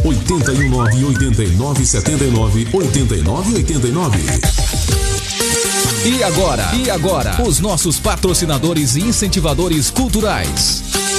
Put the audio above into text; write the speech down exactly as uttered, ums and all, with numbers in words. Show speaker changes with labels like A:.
A: oito nove, oito nove sete nove, oito nove oito nove.
B: E agora, e agora, os nossos patrocinadores e incentivadores culturais.